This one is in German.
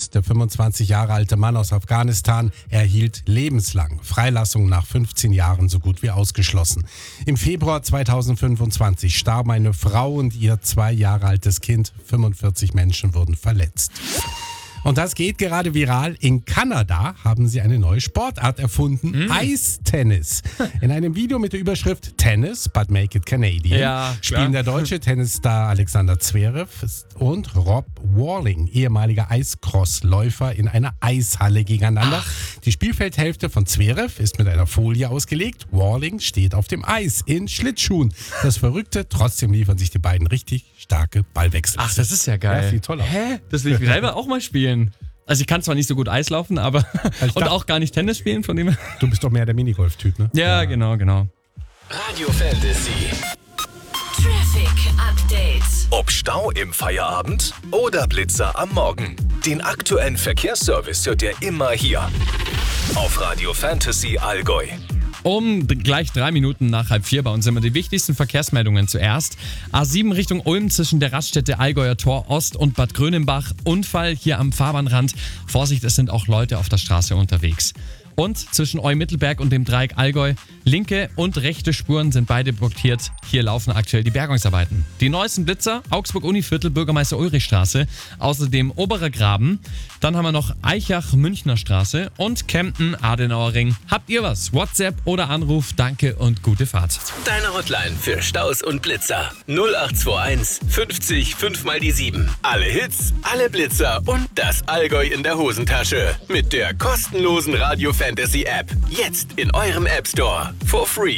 Tod. Der 25 Jahre alte Mann aus Afghanistan erhielt lebenslang Freilassung nach 15 Jahren so gut wie ausgeschlossen. Im Februar 2025 starben eine Frau und ihr 2 Jahre altes Kind. 45 Menschen wurden verletzt. Und das geht gerade viral. In Kanada haben sie eine neue Sportart erfunden, Eistennis. In einem Video mit der Überschrift Tennis, but make it Canadian, spielen der deutsche Tennisstar Alexander Zverev und Rob Walling, ehemaliger Eiscrossläufer, in einer Eishalle gegeneinander. Die Spielfeldhälfte von Zverev ist mit einer Folie ausgelegt. Walling steht auf dem Eis in Schlittschuhen. Das Verrückte, trotzdem liefern sich die beiden richtig starke Ballwechsel. Ach, das ist ja geil. Ja, sieht toll aus. Hä? Das will ich selber auch mal spielen. Also ich kann zwar nicht so gut Eis laufen, aber und auch gar nicht Tennis spielen, von dem. Du bist doch mehr der Minigolf-Typ, ne? Ja, genau. Radio Fantasy. Traffic Update. Ob Stau im Feierabend oder Blitzer am Morgen. Den aktuellen Verkehrsservice hört ihr immer hier. Auf Radio Fantasy Allgäu. Um gleich 3 Minuten nach 3:30 bei uns sind wir die wichtigsten Verkehrsmeldungen zuerst. A7 Richtung Ulm zwischen der Raststätte Allgäuer Tor Ost und Bad Grönenbach. Unfall hier am Fahrbahnrand. Vorsicht, es sind auch Leute auf der Straße unterwegs. Und zwischen Eu-Mittelberg und dem Dreieck Allgäu, linke und rechte Spuren sind beide blockiert. Hier laufen aktuell die Bergungsarbeiten. Die neuesten Blitzer, Augsburg-Univiertel, Bürgermeister-Ulrich-Straße, außerdem Oberer Graben. Dann haben wir noch Eichach-Münchner Straße und Kempten-Adenauerring. Habt ihr was? WhatsApp oder Anruf, danke und gute Fahrt. Deine Hotline für Staus und Blitzer. 0821 50 5 mal die 7. Alle Hits, alle Blitzer und das Allgäu in der Hosentasche. Mit der kostenlosen Radio Fantasy App. Jetzt in eurem App Store. For free.